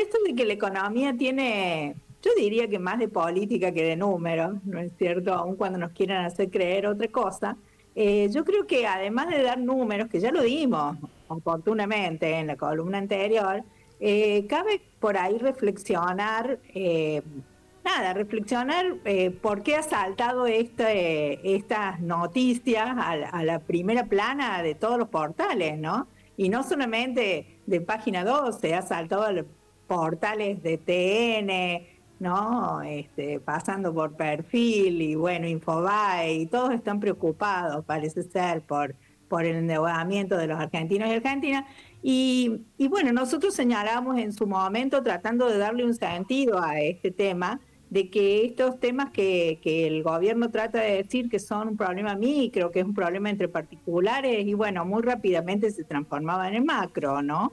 esto de que la economía tiene, yo diría que más de política que de números, ¿no es cierto? Aun cuando nos quieran hacer creer otra cosa, yo creo que además de dar números, que ya lo dimos oportunamente en la columna anterior, cabe por ahí reflexionar, reflexionar por qué ha saltado estas noticias a la primera plana de todos los portales, ¿no? Y no solamente de Página 12, ha saltado a los portales de TN, ¿no? Pasando por Perfil y bueno, Infobae, y todos están preocupados, parece ser, por el endeudamiento de los argentinos y argentinas. Y bueno, nosotros señalamos en su momento, tratando de darle un sentido a este tema, de que estos temas que el gobierno trata de decir que son un problema micro, que es un problema entre particulares, y bueno, muy rápidamente se transformaban en macro, ¿no?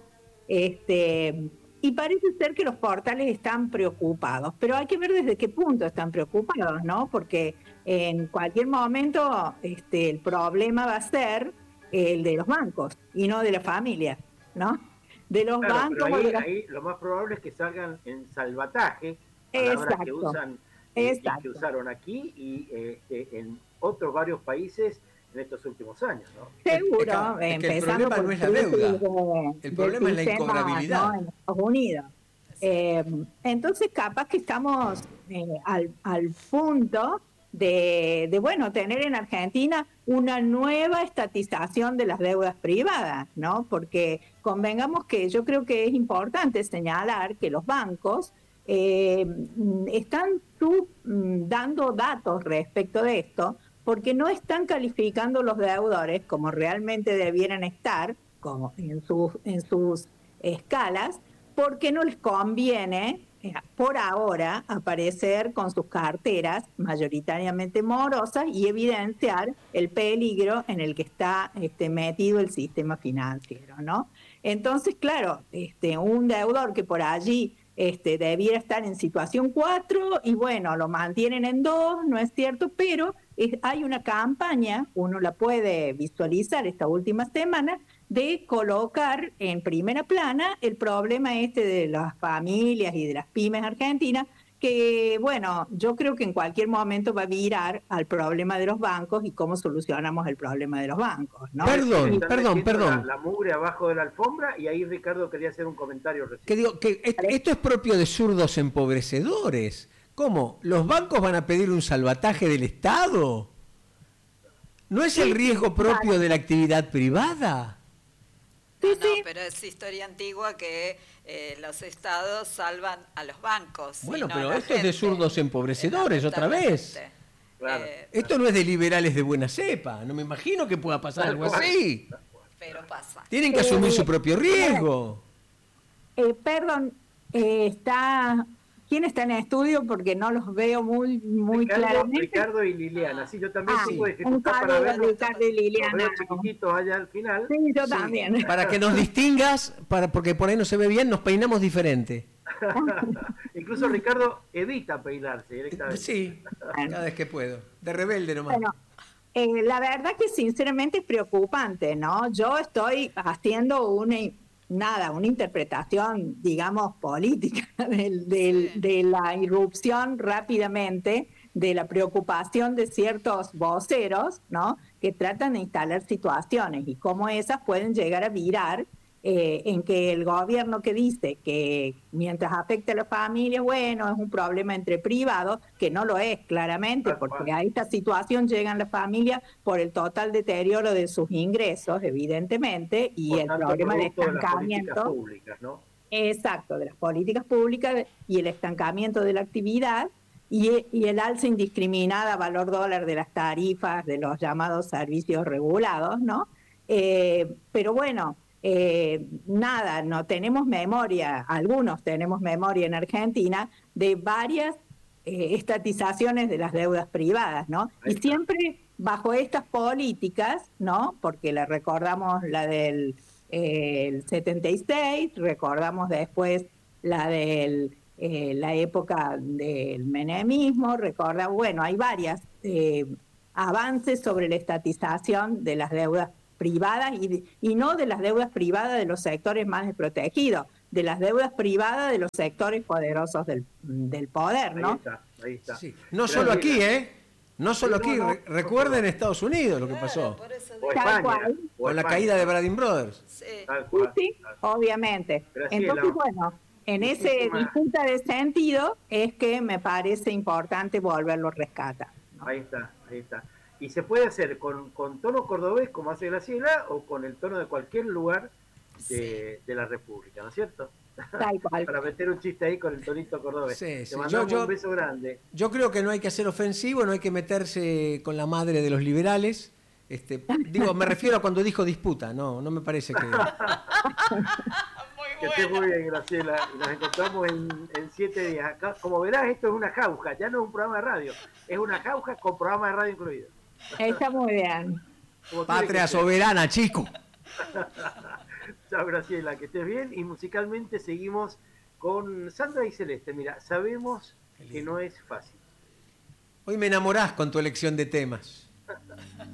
Y parece ser que los portales están preocupados, pero hay que ver desde qué punto están preocupados, ¿no? Porque en cualquier momento el problema va a ser el de los bancos y no de la familia, ¿no? De los Claro, bancos. pero ahí lo más probable es que salgan en salvataje, palabras que usan y que usaron aquí y en otros varios países en estos últimos años, ¿no? Seguro, Es que el empezando problema por no es la deuda, el del problema es la sistema, incobrabilidad. ¿no? En Estados Unidos. Entonces, capaz que estamos al punto bueno, tener en Argentina una nueva estatización de las deudas privadas, ¿no? Porque convengamos que yo creo que es importante señalar que los bancos están dando datos respecto de esto, porque no están calificando los deudores como realmente debieran estar, como en sus escalas, porque no les conviene por ahora aparecer con sus carteras mayoritariamente morosas y evidenciar el peligro en el que está metido el sistema financiero, ¿no? Entonces, claro, un deudor que por allí debiera estar en situación 4 y bueno, lo mantienen en 2, ¿no es cierto? Pero hay una campaña, uno la puede visualizar esta última semana, de colocar en primera plana el problema de las familias y de las pymes argentinas, que bueno, yo creo que en cualquier momento va a virar al problema de los bancos y cómo solucionamos el problema de los bancos, ¿no? Perdón. La mugre abajo de la alfombra, y ahí Ricardo quería hacer un comentario recién. Que digo, que esto es propio de zurdos empobrecedores. ¿Cómo? ¿Los bancos van a pedir un salvataje del Estado? ¿No es el riesgo propio de la actividad privada? No, pero es historia antigua que los estados salvan a los bancos. Bueno, no pero esto es de zurdos empobrecedores, otra vez. Claro. Esto no es de liberales de buena cepa. No me imagino que pueda pasar algo así. Pero pasa. Tienen que asumir su propio riesgo. Perdón, ¿quién está en estudio? Porque no los veo muy claramente. Ricardo y Liliana. Sí, yo también tengo un saludo a Ricardo y Liliana. Los veo chiquititos allá al final. Sí, yo también. Para que nos distingas, porque por ahí no se ve bien, nos peinamos diferente. Incluso Ricardo evita peinarse directamente. Sí, cada vez que puedo. De rebelde nomás. Bueno, la verdad que sinceramente es preocupante, ¿no? Yo estoy haciendo una interpretación, digamos, política de la irrupción rápidamente de la preocupación de ciertos voceros, ¿no? Que tratan de instalar situaciones y cómo esas pueden llegar a virar en que el gobierno que dice que mientras afecte a las familias, bueno, es un problema entre privados, que no lo es claramente, porque a esta situación llegan las familias por el total deterioro de sus ingresos, evidentemente, y el problema del estancamiento. De las políticas públicas, ¿no? Exacto, de las políticas públicas y el estancamiento de la actividad y el alza indiscriminada valor dólar de las tarifas de los llamados servicios regulados, ¿no? Pero bueno, no tenemos memoria, algunos tenemos memoria en Argentina de varias estatizaciones de las deudas privadas, ¿no? Y siempre bajo estas políticas, ¿no? Porque le recordamos la del 76, recordamos después la del la época del menemismo, recordamos, bueno, hay varias avances sobre la estatización de las deudas privadas y no de las deudas privadas de los sectores más desprotegidos, de las deudas privadas de los sectores poderosos del poder, ¿no? Ahí está. Sí. No solo aquí, No solo aquí. Recuerden Estados Unidos lo que pasó. O España. Con la caída de Bradley Brothers. Sí, obviamente. Entonces, bueno, en ese disputa de sentido es que me parece importante volverlo a rescatar, ¿no? Ahí está. Y se puede hacer con tono cordobés, como hace Graciela, o con el tono de cualquier lugar de la República, ¿no es cierto? Tal cual. Para meter un chiste ahí con el tonito cordobés. Sí. Te mandamos un beso grande. Yo creo que no hay que ser ofensivo, no hay que meterse con la madre de los liberales. Me refiero a cuando dijo disputa, no me parece que... Que estés muy bien, Graciela. Y nos encontramos en 7 días. Acá, como verás, esto es una jauja, ya no es un programa de radio, es una jauja con programa de radio incluido. Está muy bien. Patria soberana, chico. Chao, Graciela, que estés bien. Y musicalmente seguimos con Sandra y Celeste. Mira, sabemos que no es fácil. Hoy me enamorás con tu elección de temas.